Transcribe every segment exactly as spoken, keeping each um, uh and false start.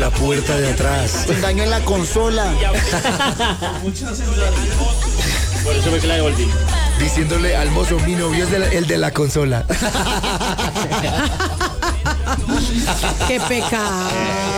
la puerta de atrás. Se engañó en la consola. Por eso fue que la devolví. Diciéndole al mozo, mi novio es de la- el de la consola. Qué pecado.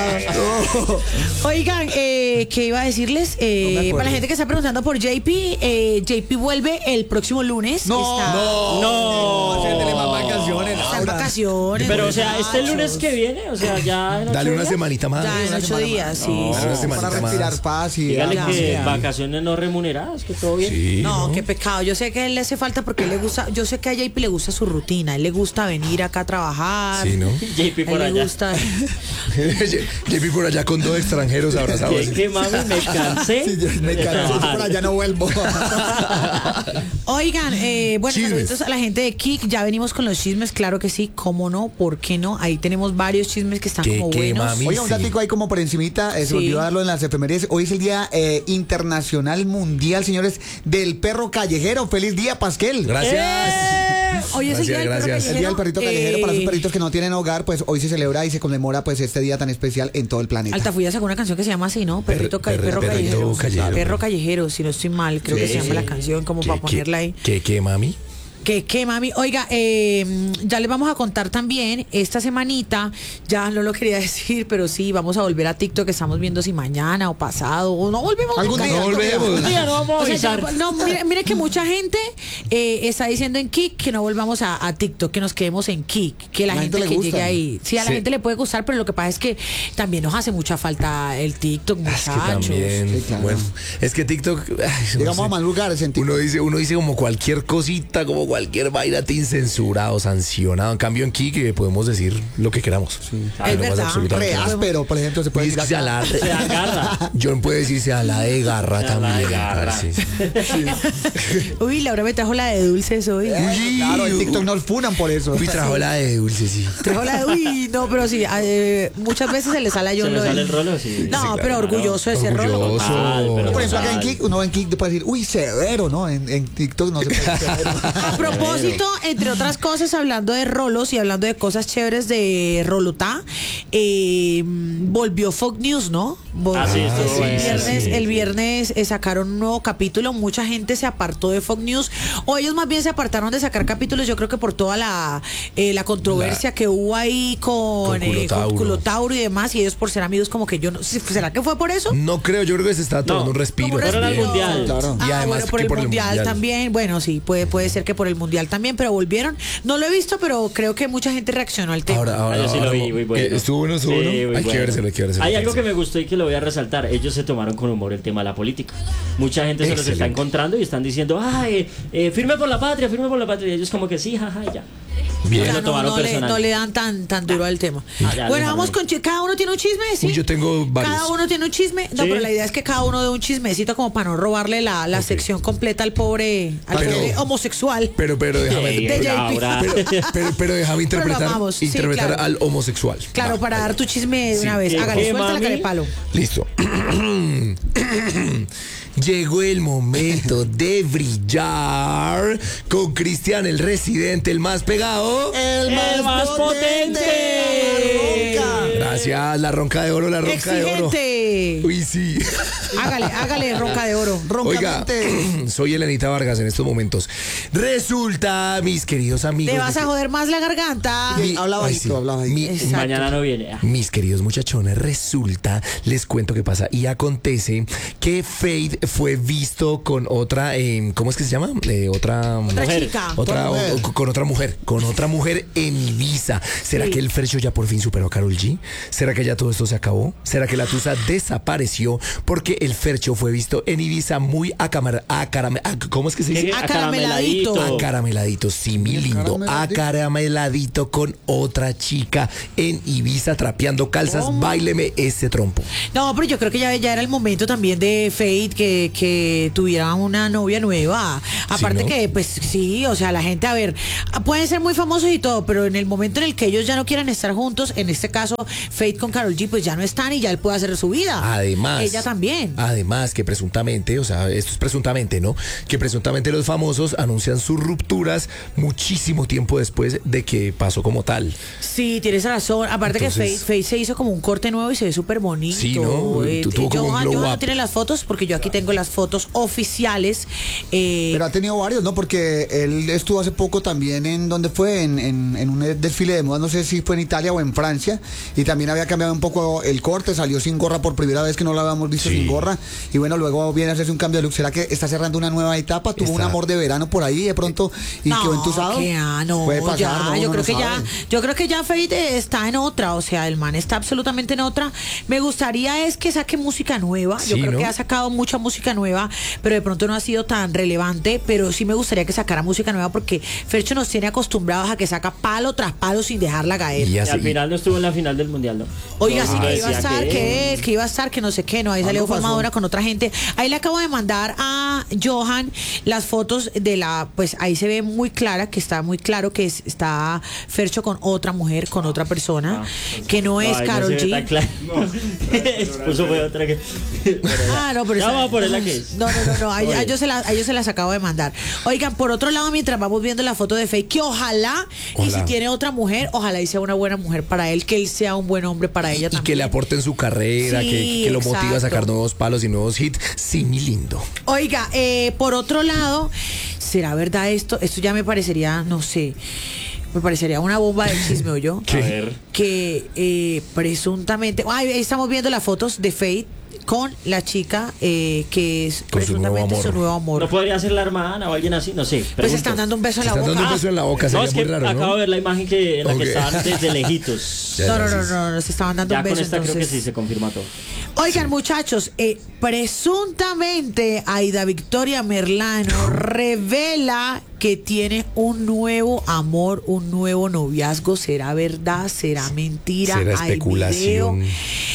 Oigan, eh, ¿qué iba a decirles? Eh, para la gente que está preguntando por J P, eh, J P vuelve el próximo lunes. No, está, no, No. Se le mamá canciones. está en Laura. vacaciones. Pero, o sea, este muchachos. lunes que viene, o sea, ya en ocho Dale una días, semanita más. Ya en una ocho semana días, más. sí. Dale una sí. semanita Para respirar más. paz y Dígale Ya, que ya. vacaciones no remuneradas, que todo bien. Sí. No, qué pecado. Yo sé que a él le hace falta porque a él le gusta, yo sé que a J P le gusta su rutina, a él le gusta venir acá a trabajar. Sí, ¿no? J P A él por le allá. gusta. J P por allá con dos extranjeros abrazados. ¿Qué, qué mami? Me cansé. Sí, yo me de cansé, trabajar. por allá no vuelvo. Oigan, eh, bueno, Chismes. saluditos a la gente de Kik, ya venimos con los chismes, claro que sí, cómo no, ¿por qué no? Ahí tenemos varios chismes que están ¿Qué, como qué, buenos. mami? Oiga, un Sí. datico ahí como por encimita, eh, se Sí. me olvidó darlo en las efemérides. Hoy es el Día eh, Internacional Mundial, señores, del Perro Callejero. ¡Feliz día, Pasquel! Gracias. Eh, Hoy es el día del perro Gracias, El Día del Perrito Callejero, Eh, para esos perritos que no tienen hogar, pues hoy se celebra y se conmemora pues este día tan especial en todo el planeta. Altafulla sacó una canción que se llama así, ¿no? Perrito, ca- perro- perro, perrito callejero. callejero. Perro callejero, si no estoy mal, creo Sí, que se llama sí. la canción, como ¿Qué, para qué, ponerla ahí. ¿Qué, qué, mami? Que, que mami, oiga, eh, ya les vamos a contar también esta semanita, ya no lo quería decir, pero sí, vamos a volver a TikTok, que estamos viendo si mañana o pasado, o no volvemos. Algún nunca. día, No algún día. volvemos. Un día no vamos a O sea, ya- avisar. no, mire, mire que mucha gente eh, está diciendo en Kik que no volvamos a, a TikTok, que nos quedemos en Kik, que la, La gente, gente le que gusta. llegue ahí. Sí, a la Sí. gente le puede gustar, pero lo que pasa es que también nos hace mucha falta el TikTok, Es que muchachos. también. Sí, claro. Bueno, es que TikTok. ay, no Llegamos sé. a más lugares en TikTok. Uno dice, uno dice como cualquier cosita, como cualquier vaina, tin censurado, sancionado. En cambio, en Kik podemos decir lo que queramos. Es No pasa verdad. absolutamente Re nada. áspero, por ejemplo, se puede Dice que decir sea acá. la, Se agarra. John puede decirse a la de garra A la de también. garra. parce. Uy, Laura me trajo la de dulces hoy. Eh, claro, en TikTok nos funan por eso. Uy, trajo la de dulce, sí. Trajo la de, uy, no, pero sí, eh, muchas veces se le sale a Se John me lo de- sale el rolo, sí. No, Sí, claro. pero orgulloso de ese rolo. Orgulloso. Total, pero- Por ejemplo, acá en Total. Kik, uno en Kik puede decir, uy, severo, ¿no? En, en TikTok no se puede decir severo. A propósito, entre otras cosas, hablando de rolos y hablando de cosas chéveres de Rolotá, eh, volvió Fox News, ¿no? Vol- Ah, sí, estuvo el bueno, viernes, sí, el sí. viernes eh, sacaron un nuevo capítulo, mucha gente se apartó de Fox News, o ellos más bien se apartaron de sacar capítulos, yo creo que por toda la, eh, la controversia La- que hubo ahí con, Con eh, con Culotauro. Culotauro y demás, y ellos por ser amigos como que yo no, ¿será que fue por eso? No creo, yo creo que se está tomando No, un respiro. Como Fueron al también. mundial. Claro. Ah, Y además bueno, por que el, por el mundial, mundial. también. Bueno, sí, puede, puede ser que por el mundial también, pero volvieron. No lo he visto, pero creo que mucha gente reaccionó al tema. Ahora, ahora, Ah, yo sí lo ahora, vi, muy bueno. eh, ¿Estuvo bueno, estuvo Sí, bueno? muy Hay que bueno. vérselo, hay que vérselo. Hay hay que algo que me vérselo. gustó y que lo voy a resaltar. Ellos se tomaron con humor el tema de la política. Mucha gente se los está Excelente. encontrando y están diciendo, ay, eh, firme por la patria, firme por la patria. Y ellos como que sí, jaja, y ya. Bien. O sea, lo no, tomaron no le, personal. no le dan tan, tan duro al tema. Ah, ya, Bueno, déjalo vamos ahí. con... chi- Cada uno tiene un chisme, ¿sí? Uy, yo tengo varios. Cada uno tiene un chisme. No, Sí. pero la idea es que cada uno dé un chismecito como para no robarle la, la sección completa al pobre, al Pero- pobre homosexual. Pero, pero déjame, Ey, de pero, J P. Laura. pero, pero, pero déjame Pero lo interpretar, amamos, sí, interpretar claro. al homosexual. Claro, Va, para ahí dar va. tu chisme de Sí. una vez. ¿Qué, Hágale, qué, suelta la mami? cara de palo. Listo. Llegó el momento de brillar con Cristian, el residente, el más pegado. El ¡El más potente! La ronca. Gracias, la ronca de oro, la ronca de oro. Exigente. Uy, sí. Hágale, hágale, ronca de oro. Oiga, Roncamente. soy Elenita Vargas en estos momentos. Resulta, mis queridos amigos. Te vas a joder más la garganta. Sí, habla Ay, bajito, sí. habla bajito. Mi- Exacto. Mañana no viene. Ah. Mis queridos muchachones, resulta, les cuento qué pasa. Y acontece que Fade fue visto con otra, eh, ¿cómo es que se llama? Eh, otra Otra Mujer. chica. Otra, Otra mujer. o- con otra mujer, con otra mujer en Ibiza. ¿Será Sí. que el Fercho ya por fin superó a Karol G? ¿Será que ya todo esto se acabó? ¿Será que la Tusa desapareció? Porque el Fercho fue visto en Ibiza muy acamar, acarame- ac- ¿cómo es que se dice? ¿Qué? Acarameladito. Acarameladito, sí, mi lindo. Acarameladito. Acarameladito con otra chica en Ibiza trapeando calzas. ¿Cómo? Báileme ese trompo. No, pero yo creo que ya, ya era el momento también de Fate que, que tuviera una novia nueva. Aparte ¿no? que, pues sí, o sea, la gente, a ver, pueden ser muy famosos y todo, pero en el momento en el que ellos ya no quieran estar juntos, en este caso, Fate con Karol G pues ya no están y ya él puede hacer su vida. Además. Ella también. Además, que presuntamente, o sea, esto es presuntamente, ¿no? Que presuntamente los famosos anuncian sus rupturas muchísimo tiempo después de que pasó como tal. Sí, tienes razón. Aparte Entonces, que Fate, Fate se hizo como un corte nuevo y se ve súper bonito. Sí, ¿no? Eh, Tu- tuvo como un Johan, glow Johan no up. tiene las fotos porque yo aquí tengo las fotos oficiales. Eh, Pero ha tenido varios, ¿no? Porque él estuvo hace poco también en donde fue, en, en, en un desfile de moda, no sé si fue en Italia o en Francia, y también había cambiado un poco el corte, salió sin gorra por primera vez que no lo habíamos visto Sí. sin gorra, y bueno, luego viene a hacerse un cambio de look. ¿Será que está cerrando una nueva etapa? ¿Tuvo un Está- amor de verano por ahí de pronto y no, quedó entusado? que, ah, no, Puede pasar, ya, ¿no? yo Uno creo no que ya, sabe. yo creo que ya Fate está en otra, o sea, el man está absolutamente en otra. Me gustaría es que saque música nueva. Yo Sí, creo ¿no? que ha sacado mucha música nueva, pero de pronto no ha sido tan relevante, pero sí me gustaría que sacara música nueva porque Fercho nos tiene acostumbrados a que saca palo tras palo sin dejarla caer. Y Y así. al final no estuvo en la final del mundial, ¿no? Oiga, Todo sí el mundo que iba a decía estar, que él, que iba a estar, que no sé qué, no, ahí salió Algo pasó. formadora con otra gente. Ahí le acabo de mandar a Johan las fotos de la, pues ahí se ve muy clara, que está muy claro que es- está Fercho con otra mujer, con otra persona, Ah, que no es ahí Karol se ve G. tan claro. Puso fue otra que. Ah, no, pero ya esa- vamos a poner la que es. No, no, no, no, a, a Oye. ellos se las, a ellos se las acabo de mandar. Oigan, por otro lado, mientras vamos viendo la foto de Faye, que ojalá, y Ojalá. si tiene otra mujer, ojalá y sea una buena mujer para él, que él sea un buen hombre para ella Y también. que le aporte en su carrera, Sí, que, que lo motiva a exacto. sacar nuevos palos y nuevos hits. Sí, mi lindo. Oiga, eh, por otro lado, ¿será verdad esto? Esto ya me parecería, no sé, me parecería una bomba de chisme, ¿oyó? A ver. Que eh, presuntamente, ay, ahí estamos viendo las fotos de Faith con la chica eh, que es Con su nuevo presuntamente amor. su nuevo amor. ¿No podría ser la hermana o alguien así? No sé. Pues pregunto. están dando un beso en Se la están boca. dando un beso en la boca, No, sería es muy que raro, ¿no? acabo de ver la imagen que, en la Ok. que estaban desde lejitos. Ya, No, no, no, gracias. no, no, se estaban dando Ya un con beso. esta creo que entonces. sí se confirma todo. Oigan, muchachos, eh, presuntamente Aida Victoria Merlano revela que tiene un nuevo amor, un nuevo noviazgo. ¿Será verdad? ¿Será mentira? Será ¿Hay especulación. video?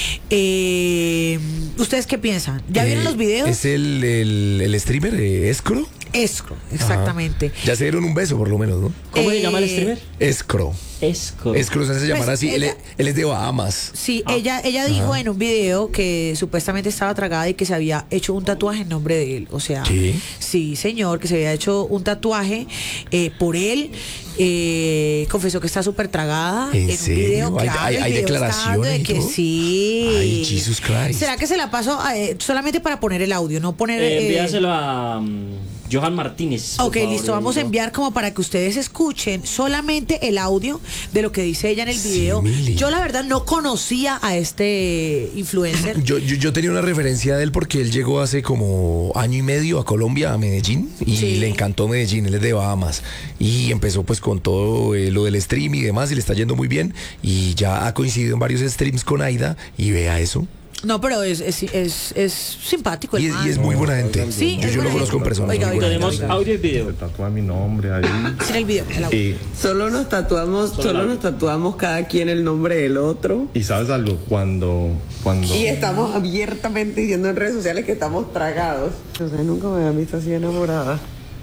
Eh, ¿Ustedes qué piensan? ¿Ya vieron Eh, los videos? Es el, el, el streamer eh, Escro. Escro, exactamente. Ajá. Ya se dieron un beso, por lo menos, ¿no? ¿Cómo se Eh, llama el streamer? Escro. Esco. Escro se hace llamar Pues así. Él, ella- él es de Bahamas. Sí, Ah. ella, ella dijo en un video que supuestamente estaba tragada y que se había hecho un tatuaje en nombre de él. O sea, ¿Qué? sí, señor, que se había hecho un tatuaje eh, por él. Eh, confesó que está súper tragada. ¿En un serio? video, ¿Hay- claro, hay- el hay video está declaraciones dando de y que todo? sí. Ay, Jesus Christ. ¿Será que se la pasó eh, solamente para poner el audio, no poner... Eh, eh, envíaselo a um, Johan Martínez. por Ok, favor, listo, vamos a Diego. enviar como para que ustedes escuchen solamente el audio de lo que dice ella en el Sí, video. Mili. Yo la verdad no conocía a este influencer. Yo, yo, yo tenía una referencia de él porque él llegó hace como año y medio a Colombia, a Medellín, y Sí. le encantó Medellín, él es de Bahamas. Y empezó pues con todo eh, lo del stream y demás, y le está yendo muy bien. Y ya ha coincidido en varios streams con Aida, y vea eso. No, pero es, es, es, es simpático el Y es, man. y es muy buena gente. Sí, yo es yo lo buena conozco en gente. persona. Oiga, muy buena oiga, gente. Tenemos audio y video. Se tatúa mi nombre ahí. Sin el video. el audio. Y, Solo nos tatuamos, Solo solo la- nos tatuamos cada quien el nombre del otro. y sabes algo, cuando, cuando Y estamos abiertamente diciendo en redes sociales que estamos tragados. Ustedes nunca me han visto así enamorada.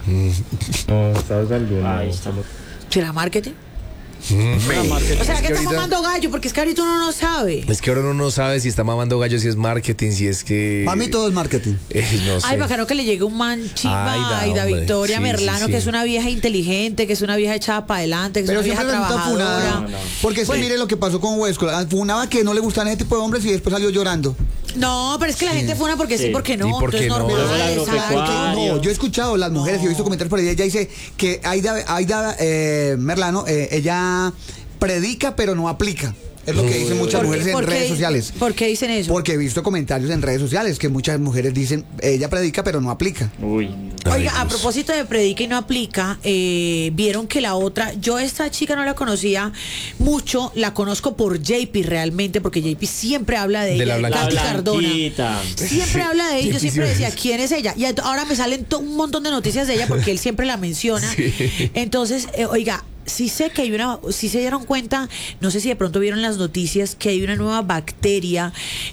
no sabes algo, no, Ahí está. ¿Será marketing? Mm. O sea, Es que que está ahorita- mamando gallo, porque es que ahorita uno no sabe. Es que ahora uno no sabe si está mamando gallo, si es marketing, si es que... Para mí todo es marketing. Eh, no sé. Ay, bacano que le llegue un man chimba Aida, a Aida hombre. Victoria Sí, Merlano, sí, sí. que es una vieja inteligente, que es una vieja echada para adelante, que es Pero una vieja siempre resulta trabajadora. funada. No, no. Porque es que Bueno. mire lo que pasó con Huesco. Ah, funaba que no le gustan ese tipo de hombres y después salió llorando. No, pero es que la gente fue una porque sí, Sí. porque no. ¿Y por qué entonces no? normal, Luego la exacto. agropecuaria. No, yo he escuchado las mujeres y he visto comentarios por ahí. Ella dice que Aida, Aida eh, Merlano, eh, ella predica pero no aplica. Es lo que dicen muchas ¿Por- mujeres en por qué- redes sociales. ¿Por qué dicen eso? Porque he visto comentarios en redes sociales que muchas mujeres dicen, ella predica pero no aplica. Uy. Ay, Oiga, a Dios. propósito de predica y no aplica, eh, vieron que la otra, yo esta chica no la conocía mucho, la conozco por J P realmente, porque J P siempre habla de De ella, la de Katy La Cardona. blanquita. Siempre habla de ella, yo Sí, siempre sí, decía, sí. ¿quién es ella? Y ahora me salen to- un montón de noticias de ella porque él siempre la menciona. Sí. Entonces, eh, oiga, sí sé que hay una, sí se dieron cuenta, no sé si de pronto vieron las noticias, que hay una nueva bacteria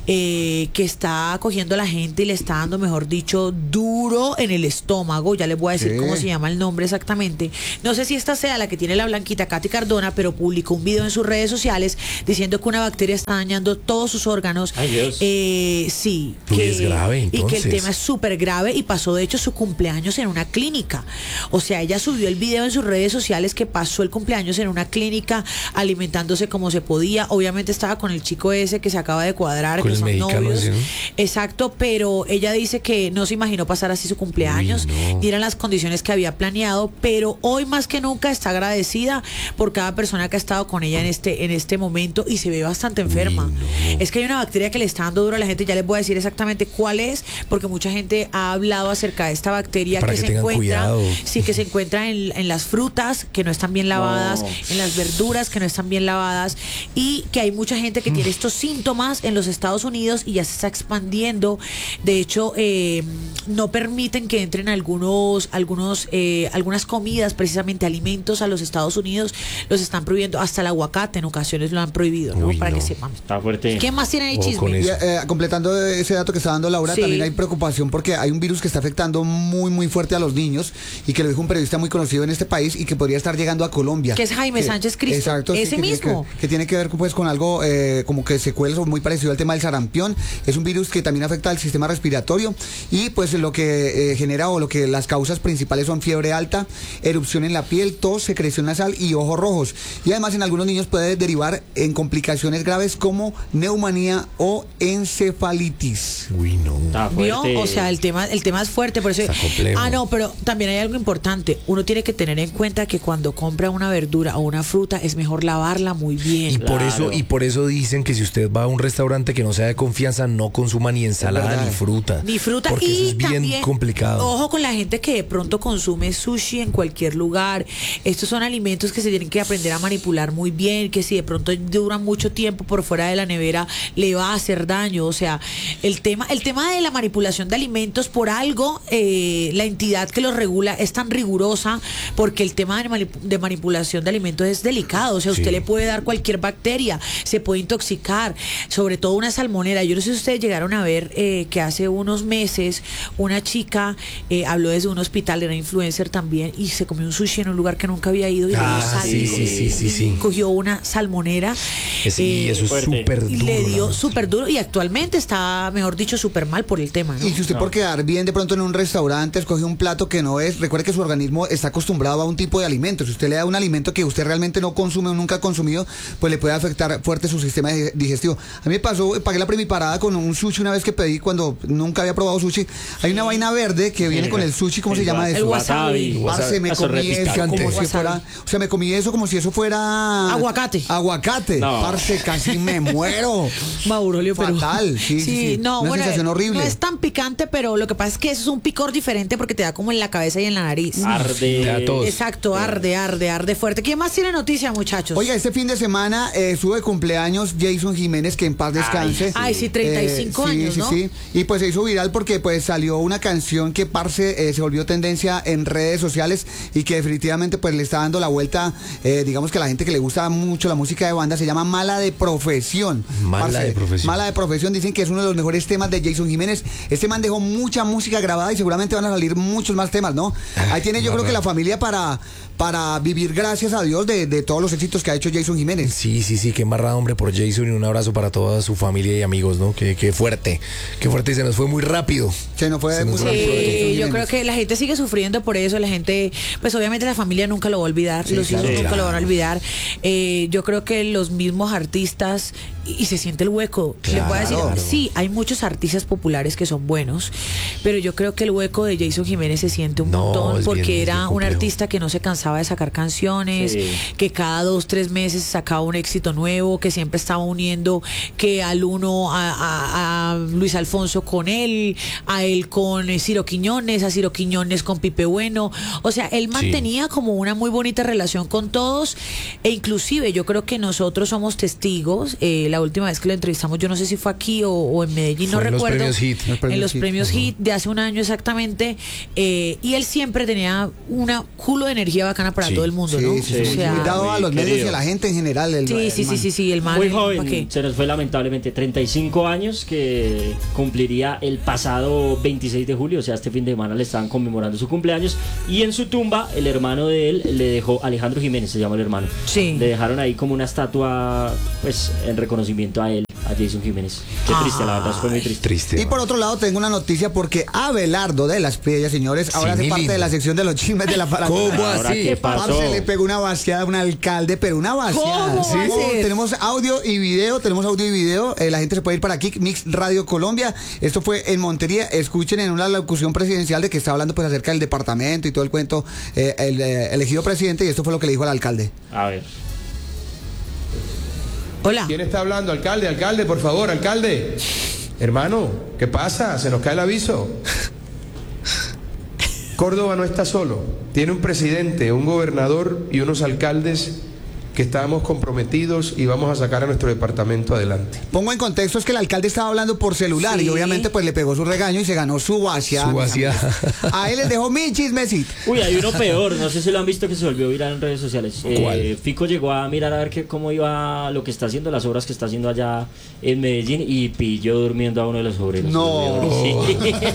eh, que está cogiendo a la gente y le está dando, mejor dicho, duro en el estómago. Ya les voy a decir Sí. cómo se llama el nombre exactamente. No sé si esta sea la que tiene la blanquita Katy Cardona, pero publicó un video en sus redes sociales diciendo que una bacteria está dañando todos sus órganos. Ay, Dios. Eh, sí. Uy, que, es grave, y que el entonces. tema es súper grave y pasó de hecho su cumpleaños en una clínica. O sea, ella subió el video en sus redes sociales que pasó el cumpleaños en una clínica alimentándose como se podía. Obviamente estaba con el chico ese que se acaba de cuadrar, Con que el son mexicano novios. ese, ¿no? Exacto, pero ella dice que no se imaginó pasar así su cumpleaños, Uy, no. ni eran las condiciones que había planeado, pero hoy más que nunca está agradecida por cada persona que ha estado con ella en este, en este momento y se ve bastante enferma. Uy, no. Es que hay una bacteria que le está dando duro a la gente, ya les voy a decir exactamente cuál es, porque mucha gente ha hablado acerca de esta bacteria Para que, que se tengan encuentra, cuidado. sí, que se encuentra en, en las frutas que no están bien lavadas, No. en las verduras que no están bien lavadas, y que hay mucha gente que tiene estos síntomas en los Estados Unidos y ya se está expandiendo. De hecho, eh, no permiten que entren algunos, algunos, eh, algunas comidas, precisamente alimentos a los Estados Unidos, los están prohibiendo. Hasta el aguacate en ocasiones lo han prohibido, ¿no? Uy, Para no. que sepan. Está fuerte. ¿Qué más tienen ahí Ojo con chisme? eso. Y, eh, completando ese dato que está dando Laura, Sí. también hay preocupación porque hay un virus que está afectando muy, muy fuerte a los niños y que lo dijo un periodista muy conocido en este país y que podría estar llegando a Colombia. Que es Jaime Sánchez Cristo. Exacto. sí, Ese que tiene mismo. Que, que tiene que ver pues con algo eh, como que secuelas o muy parecido al tema del sarampión. Es un virus que también afecta al sistema respiratorio y pues lo que eh, genera o lo que las causas principales son fiebre alta, erupción en la piel, tos, secreción nasal y ojos rojos. Y además en algunos niños puede derivar en complicaciones graves como neumonía o encefalitis. Uy, no. Está ¿Vio? fuerte. O sea, el tema, el tema es fuerte, por eso. Está complejo. Ah, no, pero también hay algo importante. Uno tiene que tener en cuenta que cuando compra una verdura o una fruta es mejor lavarla muy bien. Y por Claro. eso, y por eso dicen que si usted va a un restaurante que no sea de confianza, no consuma ni ensalada verdad. ni fruta. Ni fruta Porque y eso es bien también, complicado. Ojo con la gente que de pronto consume sushi en cualquier lugar. Estos son alimentos que se tienen que aprender a manipular muy bien, que si de pronto duran mucho tiempo por fuera de la nevera le va a hacer daño. O sea, el tema, el tema de la manipulación de alimentos, por algo eh, la entidad que los regula es tan rigurosa, porque el tema de, manip- de manipulación de alimentos es delicado. O sea, Sí. usted le puede dar cualquier bacteria, se puede intoxicar, sobre todo una salmonera. Yo no sé si ustedes llegaron a ver eh, que hace unos meses una chica eh, habló desde un hospital, era influencer también, y se comió un sushi en un lugar que nunca había ido y Ah, le dio sal- sí, sí, sí, sí, sí. cogió una salmonera. Sí, eh, eso es fuerte. súper y duro. le dio ¿no? súper duro y actualmente está, mejor dicho, súper mal por el tema, ¿no? Y si usted No. por quedar bien de pronto en un restaurante escoge un plato que no es, recuerde que su organismo está acostumbrado a un tipo de alimento. Si usted le da un alimento que usted realmente no consume o nunca ha consumido, pues le puede afectar fuerte su sistema dig- digestivo. A mí me pasó, eh, pagué la primiparada con un sushi una vez que pedí cuando nunca había probado sushi. Hay una vaina verde que viene con el sushi, ¿cómo El se llama wa- eso? El wasabi. Parce, me Eso comí es eso picante. como si Wasabi. fuera, o sea, me comí eso como si eso fuera Aguacate. Aguacate. No. Parce, casi me muero. Maurolio, pero Fatal, sí, sí, sí. no, Una bueno, sensación horrible. no es tan picante, pero lo que pasa es que eso es un picor diferente porque te da como en la cabeza y en la nariz. Arde. Ya todos. Exacto, arde, arde, arde fuerte. ¿Quién más tiene noticia, muchachos? Oiga, este fin de semana eh, estuvo de cumpleaños Jason Jiménez, que en paz descanse. Ay, sí, treinta y cinco Eh, sí, años, sí, ¿no? sí. Y pues se hizo viral porque pues salió una canción que parce eh, se volvió tendencia en redes sociales y que definitivamente pues le está dando la vuelta, eh, digamos que a la gente que le gusta mucho la música de banda, se llama Mala de Profesión. Mala de Profesión. Mala de Profesión, dicen que es uno de los mejores temas de Jason Jiménez. Este man dejó mucha música grabada y seguramente van a salir muchos más temas, ¿no? Ahí tiene yo creo que la familia para, para vivir gracias a Dios de, de todos los éxitos que ha hecho Jason Jiménez. Sí, sí, sí, qué embarrada, hombre, por Jason, y un abrazo para toda su familia y amigos, ¿no? Qué, qué fuerte, qué fuerte, y se nos fue muy rápido. Se nos fue Se nos muy fue. rápido Jason Sí, yo Jiménez. creo que la gente sigue sufriendo por eso, la gente, pues obviamente la familia nunca lo va a olvidar, Sí, los claro. hijos nunca Claro. lo van a olvidar. Eh, yo creo que los mismos artistas, y, y se siente el hueco, les voy a decir, Claro. sí, hay muchos artistas populares que son buenos, pero yo creo que el hueco de Jason Jiménez se siente un No, montón, es porque bien- era bien un complejo. artista que no se cansaba de sacar canciones, Sí. que cada dos, tres meses sacaba un éxito nuevo, que siempre estaba uniendo que al uno a, a- a Luis Alfonso con él, a él con eh, Ciro Quiñones, a Ciro Quiñones con Pipe Bueno. O sea, él mantenía sí. como una muy bonita relación con todos, e inclusive yo creo que nosotros somos testigos. Eh, la última vez que lo entrevistamos, yo no sé si fue aquí o, o en Medellín, fue no en recuerdo. Los premios Hit. Los premios en los Hit. premios uh-huh. Hit de hace un año exactamente. Eh, y él siempre tenía una culo de energía bacana para sí. todo el mundo, sí, ¿no? Sí, sí, o sea, muy dado a los querido. medios y a la gente en general. El, sí, el sí, man. sí, sí, sí, el man. Muy el, joven, se nos fue lamentablemente, treinta y cinco años, que cumpliría el pasado veintiséis de julio, o sea, este fin de semana le estaban conmemorando su cumpleaños, y en su tumba el hermano de él le dejó, Alejandro Jiménez se llama el hermano, sí. le dejaron ahí como una estatua, pues en reconocimiento a él, a Jason Jiménez. Qué ah, triste, la verdad, fue muy triste. triste y por otro lado tengo una noticia porque Abelardo de las Piedras, señores, ahora sí, hace parte lindo. de la sección de los chismes de la farándula. ¿Cómo así? ¿Qué pasó? Se le pegó una vaciada a un alcalde, pero una vaciada. ¿Cómo ¿Sí? va a ser? Tenemos audio y video, tenemos audio y video. Eh, la gente se puede ir para aquí, Mix Radio Colombia. Esto fue en Montería. Escuchen en una locución presidencial de que está hablando pues acerca del departamento y todo el cuento, eh, el eh, elegido presidente, y esto fue lo que le dijo al alcalde. A ver. Hola. ¿Quién está hablando? Alcalde, alcalde, por favor, alcalde. Hermano, ¿qué pasa? Se nos cae el aviso. Córdoba no está solo. Tiene un presidente, un gobernador y unos alcaldes que estamos comprometidos y vamos a sacar a nuestro departamento adelante. Pongo en contexto, es que el alcalde estaba hablando por celular sí. y obviamente pues le pegó su regaño y se ganó su vaciada. Su vaciada. A él les dejó mi chismecito. Uy, hay uno peor, no sé si lo han visto, que se volvió viral en redes sociales. ¿Cuál? Eh, Fico llegó a mirar a ver que, cómo iba lo que está haciendo, las obras que está haciendo allá en Medellín, y pilló durmiendo a uno de los obreros. No. Sí.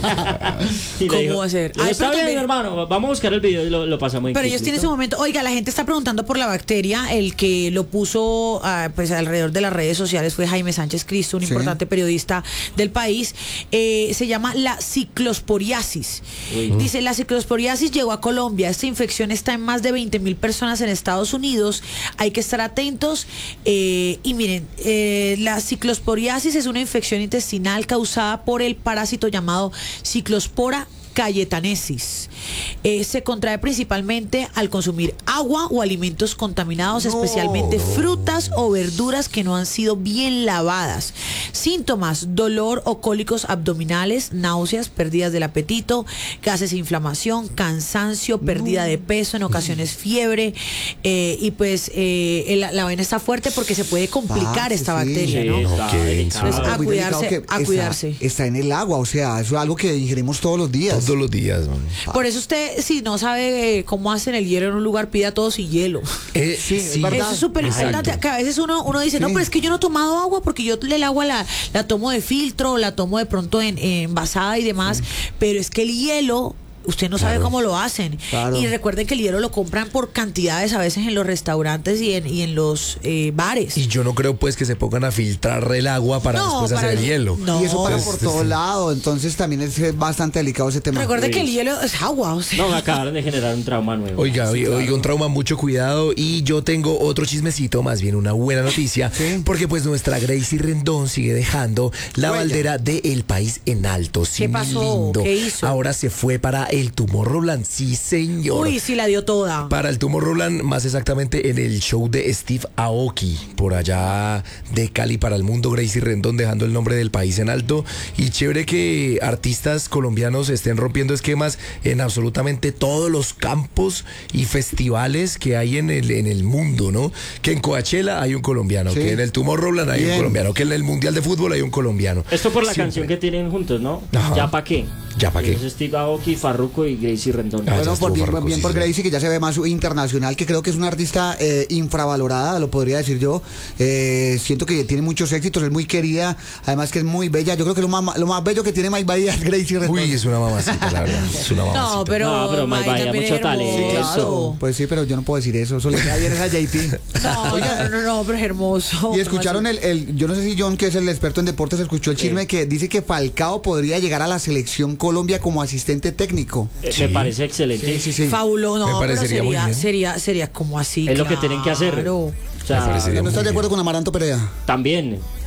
¿Cómo dijo, va a ser? Ay, está bien, también... hermano, vamos a buscar el video y lo, lo pasamos. Pero ellos tienen ese momento. Oiga, la gente está preguntando por la bacteria. El que lo puso uh, pues alrededor de las redes sociales fue Jaime Sánchez Cristo, un sí. importante periodista del país. Eh, se llama la ciclosporiasis. Uy. Dice, la ciclosporiasis llegó a Colombia. Esta infección está en más de veinte mil personas en Estados Unidos. Hay que estar atentos. Eh, y miren, eh, la ciclosporiasis es una infección intestinal causada por el parásito llamado Ciclospora cayetanesis. Eh, se contrae principalmente al consumir agua o alimentos contaminados, no. especialmente frutas o verduras que no han sido bien lavadas. Síntomas: dolor o cólicos abdominales, náuseas, pérdidas del apetito, gases e inflamación, cansancio, pérdida no. de peso, en ocasiones fiebre, eh, y pues eh, la, la vaina está fuerte porque se puede complicar ah, esta sí, bacteria, sí, ¿no? Okay. Entonces, a cuidarse, a está, cuidarse. Está en el agua, o sea, eso es algo que ingerimos todos los días. Todos los días, man. Por eso usted, si no sabe eh, cómo hacen el hielo en un lugar, pida todo sin hielo. Eh, sí, sí, es eso es súper importante. Que a veces uno, uno dice, sí. no, pero es que yo no he tomado agua porque yo el agua la, la tomo de filtro, la tomo de pronto en, en envasada y demás, sí. pero es que el hielo... Usted no sabe claro. cómo lo hacen. Claro. Y recuerden que el hielo lo compran por cantidades a veces en los restaurantes y en, y en los eh, bares. Y yo no creo pues que se pongan a filtrar el agua para no, después para hacer el hielo. No. Y eso pasa por todo lado, entonces también es bastante delicado ese tema. Recuerden sí. que el hielo es agua. O sea. No, acabaron de generar un trauma nuevo. Oiga, sí, claro. oiga, un trauma, mucho cuidado. Y yo tengo otro chismecito, más bien una buena noticia, ¿sí? Porque pues nuestra Gracie Rendón sigue dejando la Huella. bandera del país en alto. Sí, ¿qué pasó? Lindo. ¿Qué hizo? Ahora se fue para el Tomorrowland. Sí, señor. Uy, sí la dio toda. Para el Tomorrowland, más exactamente en el show de Steve Aoki, por allá de Cali para el mundo. Gracie Rendón dejando el nombre del país en alto. Y chévere que artistas colombianos estén rompiendo esquemas en absolutamente todos los campos y festivales que hay en el, en el mundo, ¿no? Que en Coachella hay un colombiano, sí. que en el Tomorrowland hay Bien. un colombiano, que en el Mundial de Fútbol hay un colombiano. Esto por la Siempre. canción que tienen juntos, ¿no? Ajá. ¿Ya pa' qué? ¿Ya pa' qué? Es Steve Aoki, Farruko y Gracie Rendón. Ah, bueno, por bien, bien por Gracie, que ya se ve más internacional, que creo que es una artista eh, infravalorada, lo podría decir yo. Eh, siento que tiene muchos éxitos, es muy querida, además que es muy bella. Yo creo que lo más, lo más bello que tiene Mike Bahía es Gracie Rendón. Uy, es una mamacita, la verdad. Es una mamacita. No, pero, no, pero Mike Bahía, mucho talento. Sí, claro. Pues sí, pero yo no puedo decir eso. Eso le queda bien a J P. No, Oiga, no, no, no, pero es hermoso. Y escucharon el, el, yo no sé si John, que es el experto en deportes, escuchó el chisme sí. que dice que Falcao podría llegar a la selección Colombia como asistente técnico. Sí. Me parece excelente. Sí, sí, sí. Fabuloso, no, me parecería pero sería, muy bien. sería, sería como así. Es claro. lo que tienen que hacer. Claro. O sea, ¿no estás de acuerdo con Amaranto Perea? También.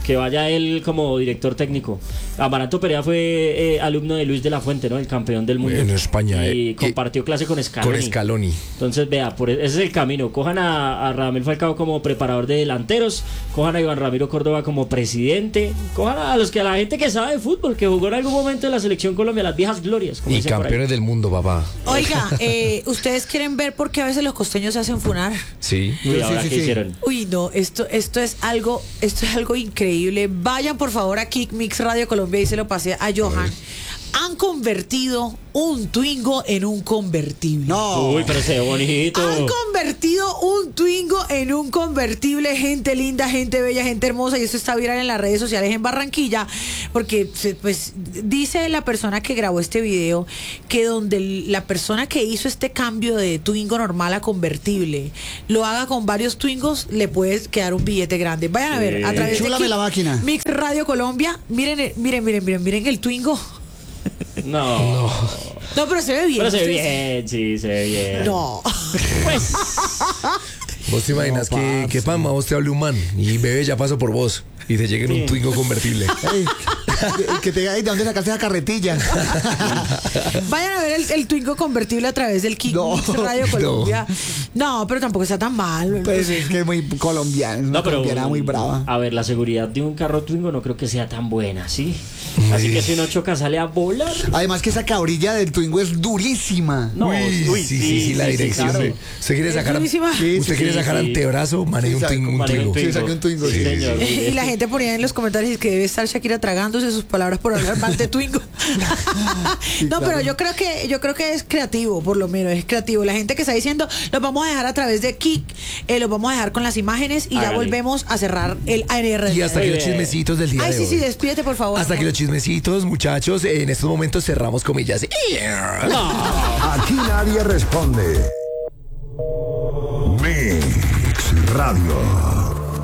que vaya él como director técnico. Amaranto Perea fue eh, alumno de Luis de la Fuente, ¿no? El campeón del mundo. En España, Y eh, compartió eh, clase con Scaloni. Con Scaloni. Entonces, vea, por, ese es el camino. Cojan a, a Radamel Falcao como preparador de delanteros, cojan a Iván Ramiro Córdoba como presidente, cojan a los que a la gente que sabe de fútbol, que jugó en algún momento en la selección Colombia, las viejas glorias. Como Y dicen por ahí. campeones del mundo, papá. Oiga, eh, ¿ustedes quieren ver por qué a veces los costeños se hacen funar? Sí. Uy, Sí, ahora sí, qué sí. hicieron. Uy, no, esto, esto es algo, esto es algo increíble. Vayan por favor a Kick Mix Radio Colombia y se lo pasé a Johan. Han convertido un Twingo en un convertible. No. Uy, pero se ve bonito. Han convertido un Twingo en un convertible, gente linda, gente bella, gente hermosa, y esto está viral en las redes sociales en Barranquilla, porque pues dice la persona que grabó este video que donde la persona que hizo este cambio de Twingo normal a convertible lo haga con varios Twingos, le puede quedar un billete grande. Vayan a ver a través de Chúlame Kick la máquina. Mix Radio Colombia. Miren, eh, miren, miren, miren, miren el Twingo. No. No, pero se ve bien. Pero se ve Ustedes- bien, sí, se ve bien. No. Pues, ¿Vos te imaginas No, que, parce. que Pam, a vos te hable un man y bebé ya pasó por vos y te llegue en un Sí. Twingo convertible? Ey, que te diga, "Ey, ¿de dónde sacaste esa carretilla?" Vayan a ver el, el Twingo convertible a través del Kick No, Mix Radio no. Colombia. No. pero tampoco está tan mal. Pues es que es muy colombiana, es una no, pero colombiana muy brava. a ver, la seguridad de un carro Twingo no creo que sea tan buena, ¿sí? Así que si uno choca sale a volar. Además que esa cabrilla del Twingo es durísima. No, Uy, uy, sí, sí, sí, la dirección. claro. de- ¿Usted quiere Es sacar, durísima. Sí, usted sí, quiere sí, sacar sí. antebrazo? Maneje un, Sí, twing- un Maneje Twingo. Sí, saque un Twingo. Sí, Sí, señor. Y la gente ponía en los comentarios que debe estar Shakira tragándose sus palabras por hablar mal de Twingo. No, pero yo creo que yo creo que es creativo, por lo menos es creativo. La gente que está diciendo, los vamos a dejar a través de Kick, eh, los vamos a dejar con las imágenes y ya Hágale. volvemos a cerrar el A N R. Y hasta aquí Muy los bien. chismecitos del día Ay, de sí, hoy. sí, despídete, por favor. Hasta aquí los chismecitos, muchachos. En estos momentos cerramos comillas. Aquí nadie responde. Mix Radio.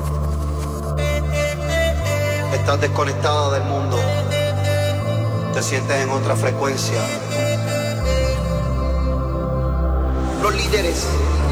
Estás desconectado del mundo. Te sientes en otra frecuencia. Los líderes